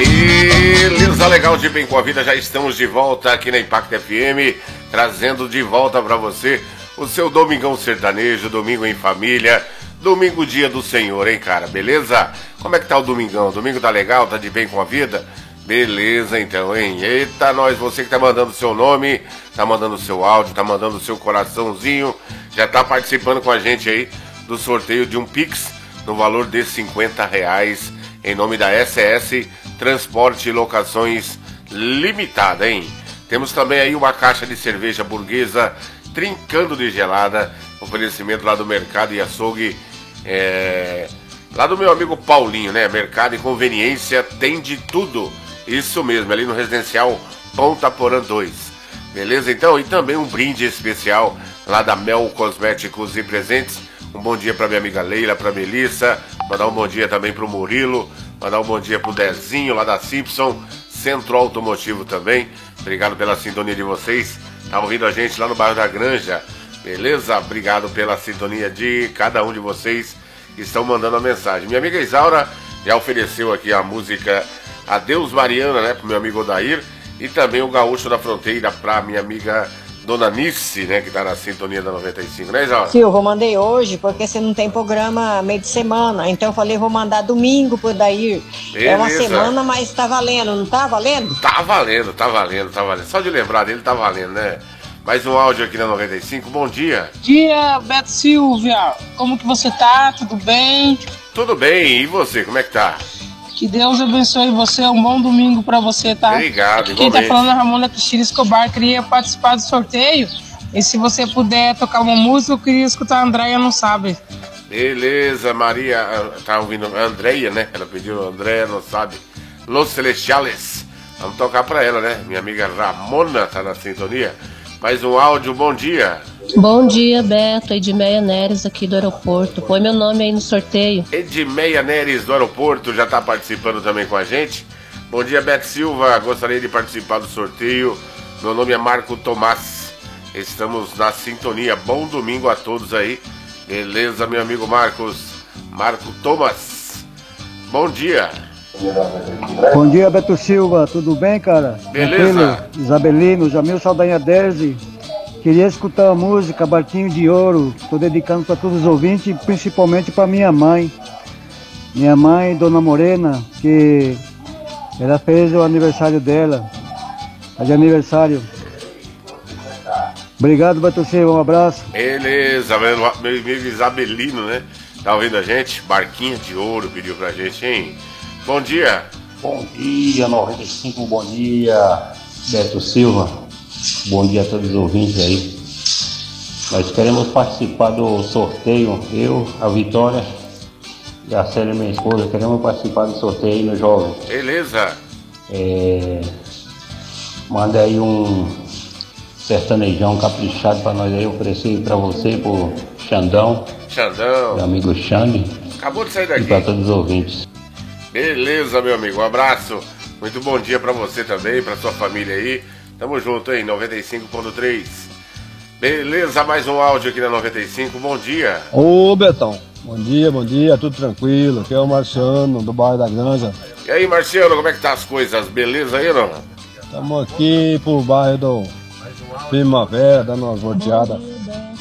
Beleza, legal de Bem com a Vida, já estamos de volta aqui na Impact FM, trazendo de volta pra você o seu Domingão Sertanejo, domingo em família, domingo dia do Senhor, hein, cara, beleza? Como é que tá o domingão? Domingo tá legal, tá de bem com a vida? Beleza, então, hein? Eita, nós, você que tá mandando seu nome, tá mandando seu áudio, tá mandando seu coraçãozinho, já tá participando com a gente aí do sorteio de um Pix no valor de R$50, em nome da SS Transporte e Locações Limitada, hein? Temos também aí uma caixa de cerveja burguesa trincando de gelada, oferecimento lá do Mercado e Açougue, lá do meu amigo Paulinho, né? Mercado e Conveniência tem de tudo. Isso mesmo, ali no Residencial Ponta Porã 2. Beleza, então? E também um brinde especial lá da Mel Cosméticos e Presentes. Um bom dia pra minha amiga Leila, pra Melissa. Mandar um bom dia também pro Murilo. Mandar um bom dia pro Dezinho, lá da Simpson. Centro Automotivo também. Obrigado pela sintonia de vocês. Tá ouvindo a gente lá no bairro da Granja. Beleza? Obrigado pela sintonia de cada um de vocês que estão mandando a mensagem. Minha amiga Isaura já ofereceu aqui a música Adeus Mariana, né? Pro meu amigo Odair. E também o Gaúcho da Fronteira pra minha amiga Dona Nice, né, que tá na sintonia da 95, né, Isaura? Silvio, eu mandei hoje porque você não tem programa meio de semana, então eu falei, vou mandar domingo pro Dair. Beleza. É uma semana, mas tá valendo, não tá valendo? Tá valendo, tá valendo, tá valendo. Só de lembrar dele tá valendo, né? Mais um áudio aqui na 95, bom dia. Bom dia, Beto Silvia, como que você tá? Tudo bem? Tudo bem, e você, como é que tá? Que Deus abençoe você, um bom domingo pra você, tá? Obrigado, Quem igualmente. tá falando é a Ramona Cristina Escobar, queria participar do sorteio. E se você puder tocar uma música, eu queria escutar a Andréia Não Sabe. Beleza, Maria, tá ouvindo a Andréia, né? Ela pediu, Andréia Não Sabe. Los Celestiales. Vamos tocar pra ela, né? Minha amiga Ramona tá na sintonia. Mais um áudio, bom dia. Bom dia, Beto, Edmeia Neres aqui do aeroporto. Põe meu nome aí no sorteio. Edmeia Neres do aeroporto já tá participando também com a gente. Bom dia, Beto Silva, gostaria de participar do sorteio. Meu nome é Marco Tomás. Estamos na sintonia. Bom domingo a todos aí. Beleza, meu amigo Marcos. Marco Tomás. Bom dia. Bom dia, Beto Silva. Tudo bem, cara? Beleza. Tranquilo? Isabelino, Jamil Saldanha Derzi. Queria escutar a música Barquinho de Ouro. Estou dedicando para todos os ouvintes e principalmente para minha mãe. Minha mãe, Dona Morena, que ela fez o aniversário dela. Tá de aniversário. Obrigado, Beto Silva, um abraço. Beleza, meu amigo Isabelino, né? Tá ouvindo a gente? Barquinho de Ouro pediu pra gente, hein? Bom dia. Bom dia, 95, bom dia, Beto Silva. Bom dia a todos os ouvintes aí. Nós queremos participar do sorteio, eu, a Vitória e a Célia, minha esposa, queremos participar do sorteio aí no Jovem. Beleza. Manda aí um sertanejão caprichado pra nós aí, oferecer pra você, pro Xandão, meu amigo Xande. Acabou de sair daqui. E pra todos os ouvintes. Beleza, meu amigo, um abraço. Muito bom dia pra você também, pra sua família aí. Tamo junto, hein, 95.3. Beleza, mais um áudio aqui na 95, bom dia. Ô, Betão, bom dia, tudo tranquilo. Aqui é o Marciano, do bairro da Granja. E aí, Marciano, como é que tá as coisas? Beleza aí, não? Estamos aqui pro bairro do Primavera, dando umas rodeadas.